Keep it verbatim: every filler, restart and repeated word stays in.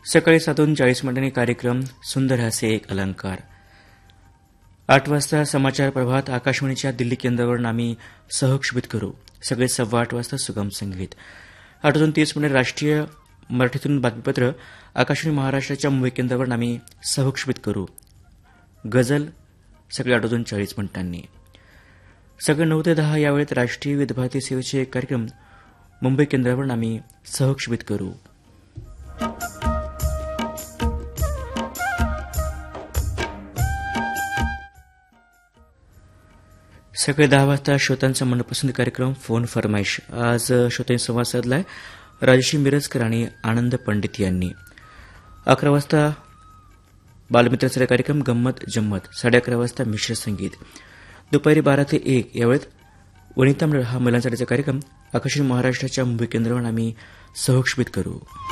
सकाळी सातून चाळीस मिनिटांनी कार्यक्रम सुंदर हसे एक अलंकार. आठ वाजता समाचार प्रभात आकाशवाणीच्या दिल्ली केंद्रावरून आम्ही सहक्षेपित करू. सगळे सव्वा आठ वाजता सुगम संगीत. आठ वाजून तीस मिनिट राष्ट्रीय मराठीतून बातमीपत्र आकाशवाणी महाराष्ट्राच्या मुंबई केंद्रावरून आम्ही सहक्षेपित करू. गझल सकाळी आठ वाजून चाळीस मिनिटांनी. सकाळी नऊ ते दहा या वेळेत राष्ट्रीय विविध भारती सेवेचे कार्यक्रम मुंबई केंद्रावरून आम्ही सहक्षेपित करू. सकाळी दहा वाजता श्रोत्यांचा मनपसंत कार्यक्रम फोन फरमाईश. आज श्रोत्यांनी संवाद साधलाय राजश्री मिरजकर आणि आनंद पंडित यांनी. अकरा वाजता बालमित्राचा कार्यक्रम गंमत जम्मत. साडे अकरा वाजता मिश्र संगीत. दुपारी बारा ते एक या वेळेत वनिता मंडळ हा महिलांसाठीचा कार्यक्रम आकाशवाणी महाराष्ट्राच्या मुंबई केंद्रावरून आम्ही सहक्षेपित करू.